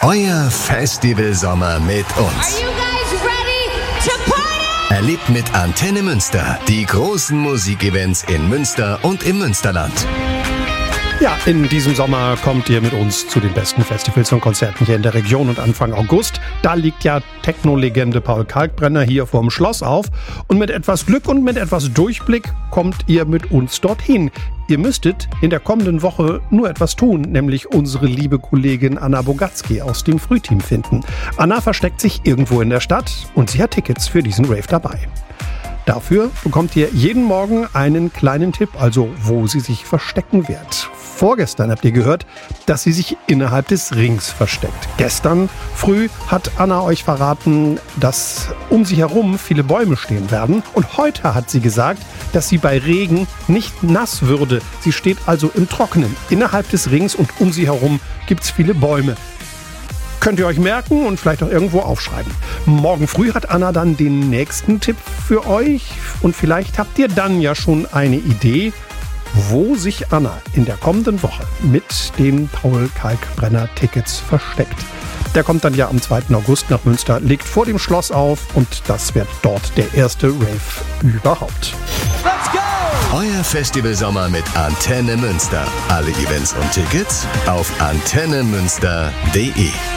Euer Festivalsommer mit uns. Erlebt mit Antenne Münster die großen Musikevents in Münster und im Münsterland. Ja, in diesem Sommer kommt ihr mit uns zu den besten Festivals und Konzerten hier in der Region und Anfang August. Da liegt ja Techno-Legende Paul Kalkbrenner hier vorm Schloss auf. Und mit etwas Glück und mit etwas Durchblick kommt ihr mit uns dorthin. Ihr müsstet in der kommenden Woche nur etwas tun, nämlich unsere liebe Kollegin Anna Bogatzky aus dem Frühteam finden. Anna versteckt sich irgendwo in der Stadt und sie hat Tickets für diesen Rave dabei. Dafür bekommt ihr jeden Morgen einen kleinen Tipp, also wo sie sich verstecken wird. Vorgestern habt ihr gehört, dass sie sich innerhalb des Rings versteckt. Gestern früh hat Anna euch verraten, dass um sie herum viele Bäume stehen werden. Und heute hat sie gesagt, dass sie bei Regen nicht nass würde. Sie steht also im Trockenen. Innerhalb des Rings und um sie herum gibt's viele Bäume. Könnt ihr euch merken und vielleicht auch irgendwo aufschreiben. Morgen früh hat Anna dann den nächsten Tipp für euch. Und vielleicht habt ihr dann ja schon eine Idee, wo sich Anna in der kommenden Woche mit den Paul Kalkbrenner Tickets versteckt. Der kommt dann ja am 2. August nach Münster, legt vor dem Schloss auf und das wird dort der erste Rave überhaupt. Let's go! Euer Festivalsommer mit Antenne Münster. Alle Events und Tickets auf antennemünster.de.